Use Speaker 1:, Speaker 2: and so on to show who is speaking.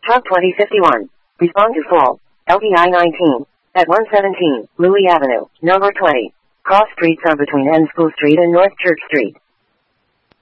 Speaker 1: Truck 2051. Respond to full. LPI 19. At 117, Louis Avenue, number 20. Cross streets are between N School Street and North Church Street.